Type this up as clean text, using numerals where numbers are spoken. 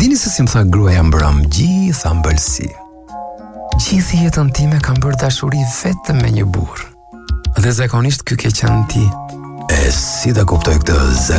dini se si më tha gruaja mbrëm, gjitha mbëlsi. Gjithë jetën time kam bërë dashuri vetëm me një burr. Dhe zakonisht ky ke qenë ti. E si ta kuptoj këtë